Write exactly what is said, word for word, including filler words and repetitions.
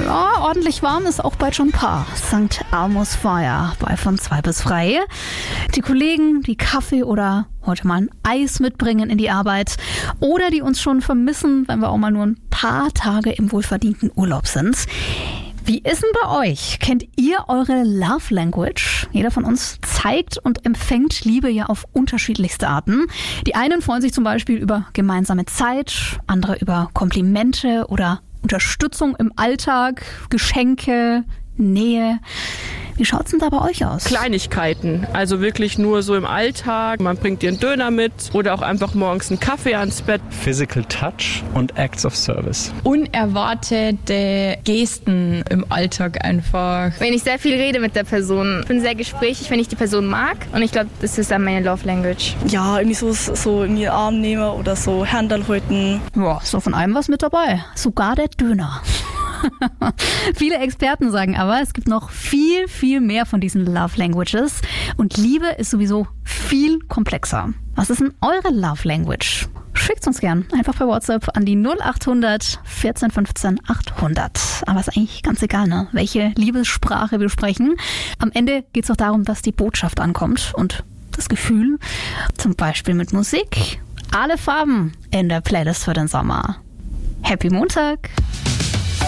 Ja, ordentlich warm ist auch bei John Parr. Sankt Elmo's Fire bei von zwei bis drei. Die Kollegen, die Kaffee oder heute mal ein Eis mitbringen in die Arbeit oder die uns schon vermissen, wenn wir auch mal nur ein paar Tage im wohlverdienten Urlaub sind. Wie ist denn bei euch? Kennt ihr eure Love Language? Jeder von uns zeigt und empfängt Liebe ja auf unterschiedlichste Arten. Die einen freuen sich zum Beispiel über gemeinsame Zeit, andere über Komplimente oder Unterstützung im Alltag, Geschenke, Nähe. Wie schaut's denn da bei euch aus? Kleinigkeiten, also wirklich nur so im Alltag. Man bringt dir einen Döner mit oder auch einfach morgens einen Kaffee ans Bett. Physical Touch und Acts of Service. Unerwartete Gesten im Alltag einfach. Wenn ich sehr viel rede mit der Person. Ich bin sehr gesprächig, wenn ich die Person mag. Und ich glaube, das ist dann meine Love Language. Ja, irgendwie so, so in den Arm nehmen oder so Händel halten. Ja, so von allem was mit dabei. Sogar der Döner. Viele Experten sagen aber, es gibt noch viel, viel mehr von diesen Love Languages. Und Liebe ist sowieso viel komplexer. Was ist denn eure Love Language? Schickt uns gern einfach per WhatsApp an die null acht hundert vierzehn fünfzehn achthundert. Aber ist eigentlich ganz egal, ne? Welche Liebessprache wir sprechen. Am Ende geht es doch darum, dass die Botschaft ankommt und das Gefühl. Zum Beispiel mit Musik. Alle Farben in der Playlist für den Sommer. Happy Montag!